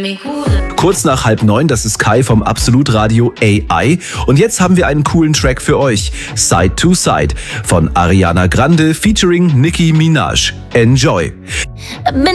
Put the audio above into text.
Kurz nach 8:30, das ist Kai vom Absolut Radio AI. Und jetzt haben wir einen coolen Track für euch. Side to Side von Ariana Grande featuring Nicki Minaj. Enjoy!